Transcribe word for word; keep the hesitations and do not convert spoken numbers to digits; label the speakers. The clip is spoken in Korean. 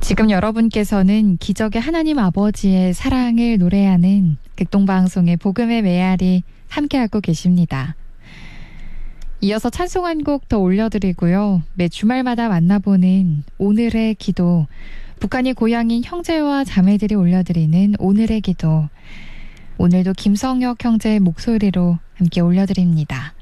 Speaker 1: 지금 여러분께서는 기적의 하나님 아버지의 사랑을 노래하는 극동방송의 복음의 메아리 함께하고 계십니다. 이어서 찬송 한 곡 더 올려드리고요. 매 주말마다 만나보는 오늘의 기도, 북한이 고향인 형제와 자매들이 올려드리는 오늘의 기도, 오늘도 김성혁 형제의 목소리로 함께 올려드립니다.